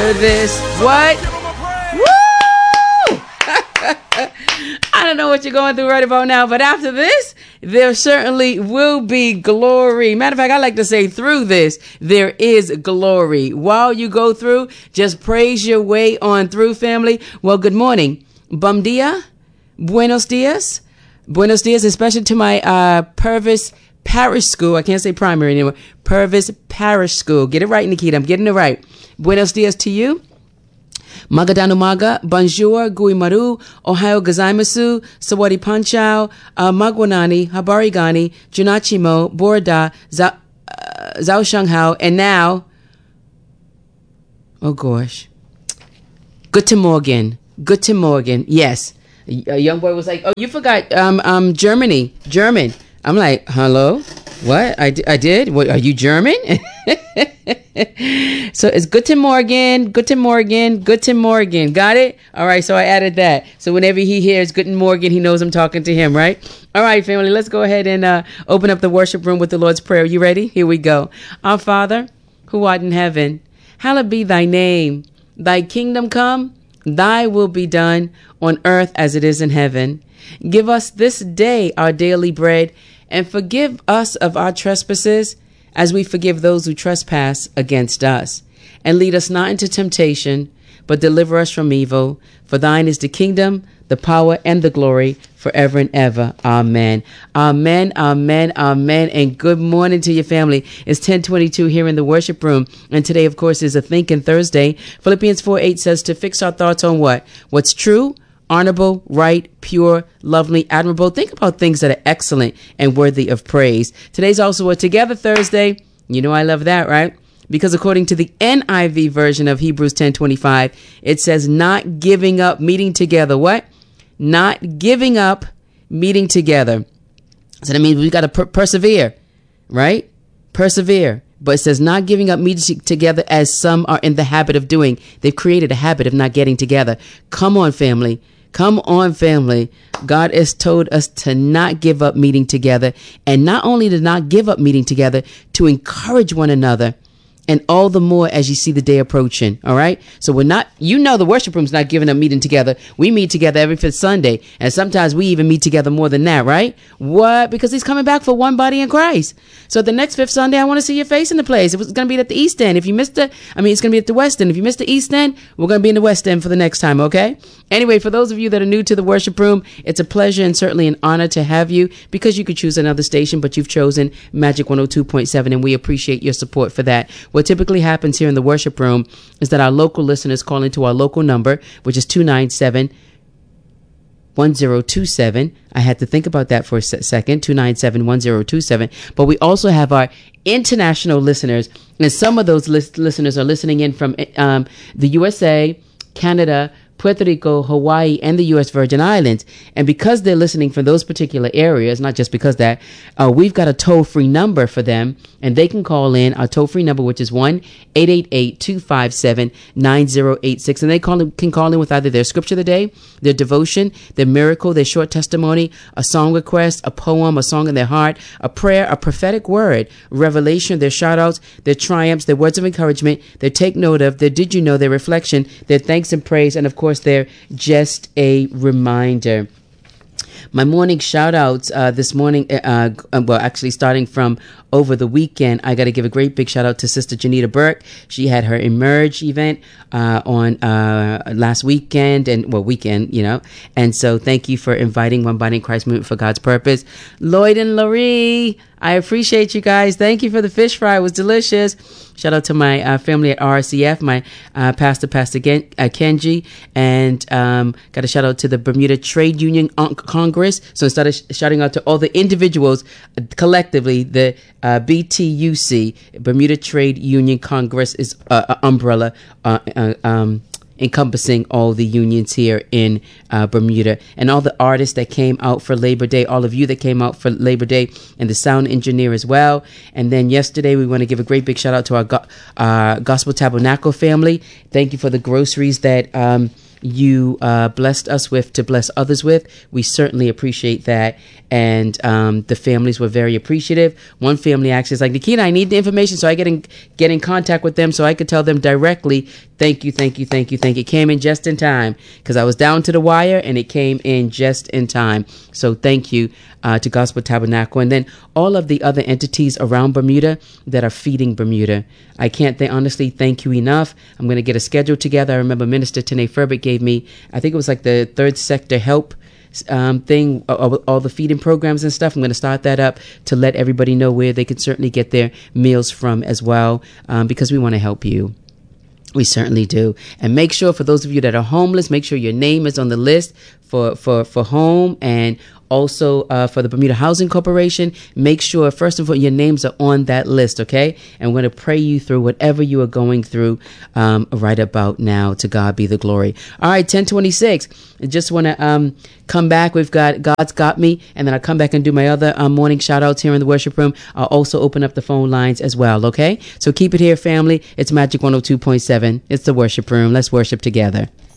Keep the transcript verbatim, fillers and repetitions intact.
this. What? Woo! I don't know what you're going through right about now, but after this, there certainly will be glory. Matter of fact, I like to say through this, there is glory. While you go through, just praise your way on through, family. Well, good morning. Bum dia. Buenos dias. Buenos dias, especially to my uh, Purvis Parish School. I can't say primary anymore. Purvis Parish School. Get it right, Nikita. I'm getting it right. Buenos dias to you. Magadano Maga, Bonjour, Gui Maru, Ohio Gozaimasu, Sawadi Panchao, uh, Magwanani, Habarigani, Junachimo, Borda, Zhao uh, Zhao Shanghao, and now, oh gosh, Guten Morgen, Guten Morgen, yes. A young boy was like, oh, you forgot um, um, Germany, German. I'm like, hello? What? I, I did? What, are you German? So it's Guten Morgen, Guten Morgen, Guten Morgen. Got it? All right, so I added that. So whenever he hears Guten Morgen, he knows I'm talking to him, right? All right, family, let's go ahead and uh, open up the worship room with the Lord's Prayer. You ready? Here we go. Our Father, who art in heaven, hallowed be thy name. Thy kingdom come, thy will be done on earth as it is in heaven. Give us this day our daily bread, and forgive us of our trespasses as we forgive those who trespass against us. And lead us not into temptation, but deliver us from evil. For thine is the kingdom, the power, and the glory forever and ever. Amen. Amen, amen, amen. And good morning to your family. It's ten twenty-two here in the worship room. And today, of course, is a Thinking Thursday. Philippians four eight says to fix our thoughts on what? What's true, honorable, right, pure, lovely, admirable. Think about things that are excellent and worthy of praise. Today's also a Together Thursday. You know I love that, right? Because according to the N I V version of Hebrews ten twenty-five, it says not giving up meeting together. What? Not giving up meeting together. So that means we got to per- persevere, right? Persevere. But it says not giving up meeting together as some are in the habit of doing. They've created a habit of not getting together. Come on, family. Come on, family. God has told us to not give up meeting together. And not only to not give up meeting together, to encourage one another. And all the more as you see the day approaching. All right. So we're not, you know, the worship room's not giving up meeting together. We meet together every fifth Sunday. And sometimes we even meet together more than that. Right. What? Because he's coming back for one body in Christ. So the next fifth Sunday, I want to see your face in the place. It was going to be at the East End. If you missed it, I mean, it's going to be at the West End. If you missed the East End, we're going to be in the West End for the next time. Okay. Anyway, for those of you that are new to the worship room, it's a pleasure and certainly an honor to have you, because you could choose another station, but you've chosen Magic one oh two point seven, and we appreciate your support for that. What typically happens here in the worship room is that our local listeners call into our local number, which is two nine seven, one oh two seven. I had to think about that for a second, two nine seven, one oh two seven. But we also have our international listeners, and some of those list- listeners are listening in from um, the U S A, Canada, Puerto Rico, Hawaii, and the U S Virgin Islands. And because they're listening from those particular areas, not just because that, uh, we've got a toll-free number for them, and they can call in our toll-free number, which is one eight eight eight, two five seven, nine oh eight six. And they call in, can call in with either their scripture of the day, their devotion, their miracle, their short testimony, a song request, a poem, a song in their heart, a prayer, a prophetic word, revelation, their shout-outs, their triumphs, their words of encouragement, their take note of, their did you know, their reflection, their thanks and praise, and of course, they're just a reminder. My morning shout outs uh, this morning, uh, uh, well, actually starting from over the weekend, I got to give a great big shout out to Sister Janita Burke. She had her Emerge event uh, on uh, last weekend and well, weekend, you know. And so thank you for inviting One Body in Christ Movement for God's Purpose. Lloyd and Laurie, I appreciate you guys. Thank you for the fish fry. It was delicious. Shout out to my uh, family at R C F, my uh, pastor, Pastor Gen- uh, Kenji, and um, got a shout out to the Bermuda Trade Union Congress. So instead of sh- shouting out to all the individuals, uh, collectively, the uh, B T U C, Bermuda Trade Union Congress, is uh, an umbrella uh, uh, um, encompassing all the unions here in uh, Bermuda, and all the artists that came out for Labor Day, all of you that came out for Labor Day, and the sound engineer as well. And then yesterday, we want to give a great big shout out to our go- uh, Gospel Tabernacle family. Thank you for the groceries that um, you uh, blessed us with to bless others with. We certainly appreciate that. And um, the families were very appreciative. One family actually is like, Nikita, I need the information so I get in, get in contact with them so I could tell them directly, thank you, thank you, thank you, thank you. It came in just in time because I was down to the wire and it came in just in time. So thank you uh, to Gospel Tabernacle. And then all of the other entities around Bermuda that are feeding Bermuda. I can't th- honestly thank you enough. I'm going to get a schedule together. I remember Minister Tene Furbert gave me, I think it was like the third sector help um, thing, all, all the feeding programs and stuff. I'm going to start that up to let everybody know where they can certainly get their meals from as well, um, because we want to help you. We certainly do. And make sure, for those of you that are homeless, make sure your name is on the list for, for, for home, and also uh, for the Bermuda Housing Corporation. Make sure, first of all, your names are on that list, okay? And we're going to pray you through whatever you are going through um, right about now. To God be the glory. All right, ten twenty-six. I just want to um, come back. We've got God's Got Me, and then I'll come back and do my other um, morning shout-outs here in the worship room. I'll also open up the phone lines as well, okay? So keep it here, family. It's Magic one oh two point seven. It's the worship room. Let's worship together.